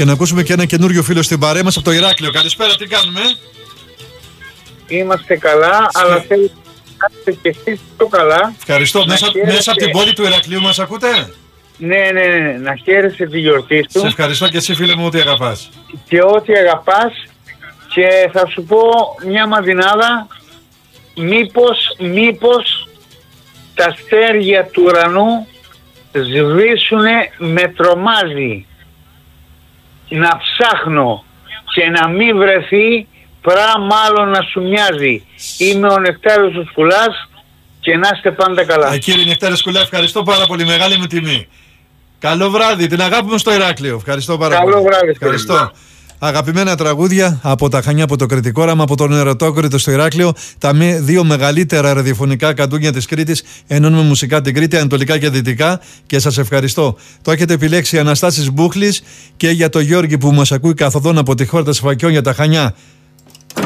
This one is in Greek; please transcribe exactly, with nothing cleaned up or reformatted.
Και να ακούσουμε και ένα καινούριο φίλο στην παρέα μας από το Ηράκλειο. Καλησπέρα, τι κάνουμε? Είμαστε καλά, Σκε... αλλά θέλω να είστε και εσείς πιο καλά. Ευχαριστώ. Μέσα, χαίρεσε... μέσα από την πόλη του Ηρακλείου μας ακούτε? Ναι, ναι, ναι, να χαίρεσαι τη γιορτή σου. Σε ευχαριστώ και εσύ φίλε μου, ό,τι αγαπάς. Και ό,τι αγαπάς. Και θα σου πω μια μαδινάδα, μήπως, μήπως τα αστέρια του ουρανού σβήσουνε, με τρομάζει να ψάχνω και να μην βρεθεί, πράγμα μάλλον να σου μοιάζει. Είμαι ο Νεκτάριος ο Σκουλάς και να είστε πάντα καλά. Α, κύριε Νεκτάριο Σκουλά, ευχαριστώ πάρα πολύ, μεγάλη μου τιμή. Καλό βράδυ, την αγάπη μου στο Ηράκλειο. Ευχαριστώ πάρα Καλό πολύ. Καλό βράδυ. Ευχαριστώ. Αγαπημένα τραγούδια από τα Χανιά, από το Κρητικό Όραμα, από τον Ερωτόκριτο στο Ηράκλειο. Τα δύο μεγαλύτερα ραδιοφωνικά καντούνια της Κρήτης. Ενώνουμε μουσικά την Κρήτη, ανατολικά και δυτικά. Και σας ευχαριστώ. Το έχετε επιλέξει Αναστάσης Μπούχλης και για το Γιώργη που μας ακούει καθοδόν από τη χώρα των Σφακιών για τα Χανιά.